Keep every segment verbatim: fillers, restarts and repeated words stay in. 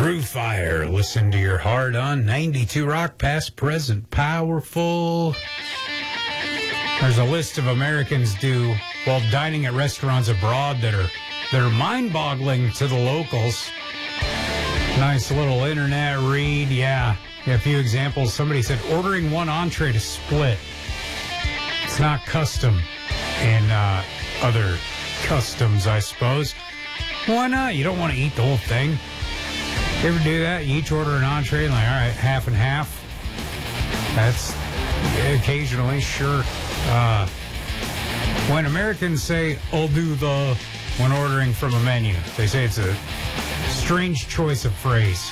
Through Fire. Listen to your heart on ninety-two Rock, past, present, powerful. There's a list of Americans do while dining at restaurants abroad that are that are mind-boggling to the locals. Nice little internet read. Yeah, a few examples. Somebody said ordering one entree to split. It's not custom in uh, other customs, I suppose. Why not? You don't want to eat the whole thing. You ever do that? You each order an entree and like, all right, half and half. That's occasionally, sure. Uh, when Americans say, I'll do the, when ordering from a menu, they say it's a strange choice of phrase.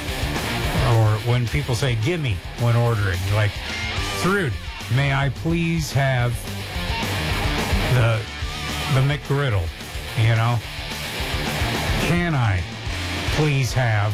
Or when people say, gimme, when ordering, you're like, it's rude. May I please have the, the McGriddle, you know? Can I please have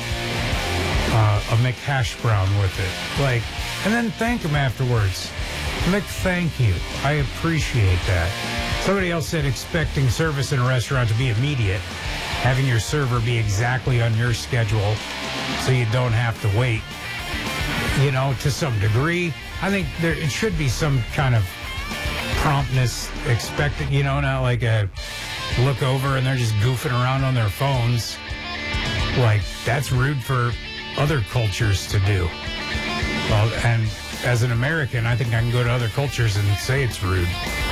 uh, a McHash brown with it? Like, and then thank them afterwards. Mick, thank you. I appreciate that. Somebody else said expecting service in a restaurant to be immediate, having your server be exactly on your schedule so you don't have to wait. You know, to some degree, I think there it should be some kind of promptness expected, you know, not like a look over and they're just goofing around on their phones. Like, that's rude for other cultures to do. Well, and as an American, I think I can go to other cultures and say it's rude.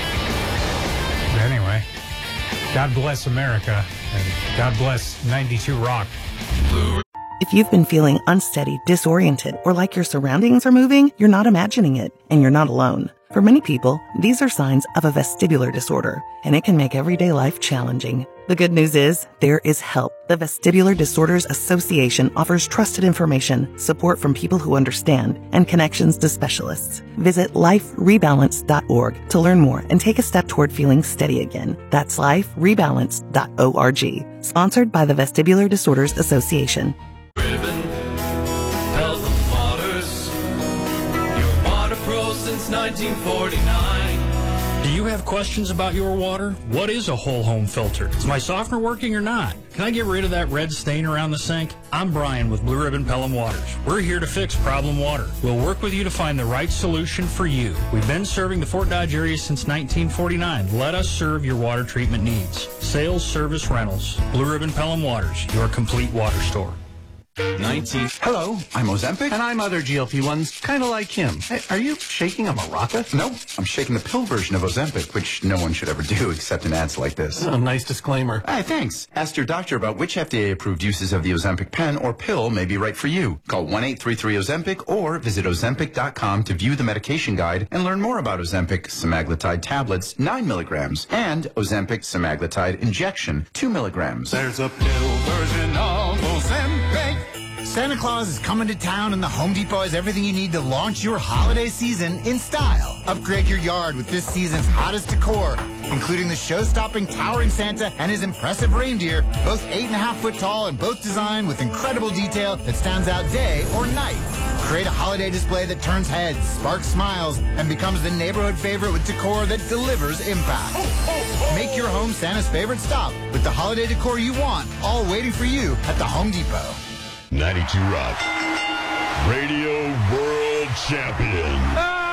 But anyway, God bless America, and God bless ninety-two Rock. If you've been feeling unsteady, disoriented, or like your surroundings are moving, you're not imagining it, and you're not alone. For many people, these are signs of a vestibular disorder, and it can make everyday life challenging. The good news is, there is help. The Vestibular Disorders Association offers trusted information, support from people who understand, and connections to specialists. Visit life rebalance dot org to learn more and take a step toward feeling steady again. That's life rebalance dot org. Sponsored by the Vestibular Disorders Association. Ribbon, Pelham Waters, your water pro since nineteen forty-nine. Do you have questions about your water? What is a whole home filter? Is my softener working or not? Can I get rid of that red stain around the sink? I'm Brian with Blue Ribbon Pelham Waters. We're here to fix problem water. We'll work with you to find the right solution for you. We've been serving the Fort Dodge area since nineteen forty-nine. Let us serve your water treatment needs. Sales, service, rentals. Blue Ribbon Pelham Waters, your complete water store. nineteen. Hello, I'm Ozempic. And I'm other G L P ones, kind of like him. Hey, are you shaking a maraca? No, I'm shaking the pill version of Ozempic, which no one should ever do except in ads like this. Oh, nice disclaimer. Hey, thanks. Ask your doctor about which F D A-approved uses of the Ozempic pen or pill may be right for you. Call one eight three three Ozempic or visit Ozempic dot com to view the medication guide and learn more about Ozempic semaglutide tablets, nine milligrams, and Ozempic semaglutide injection, two milligrams. There's a pill version of Ozempic. Santa Claus is coming to town and the Home Depot has everything you need to launch your holiday season in style. Upgrade your yard with this season's hottest decor, including the show-stopping towering Santa and his impressive reindeer, both eight and a half foot tall and both designed with incredible detail that stands out day or night. Create a holiday display that turns heads, sparks smiles, and becomes the neighborhood favorite with decor that delivers impact. Make your home Santa's favorite stop with the holiday decor you want, all waiting for you at the Home Depot. ninety-two Rock, Radio World Champion.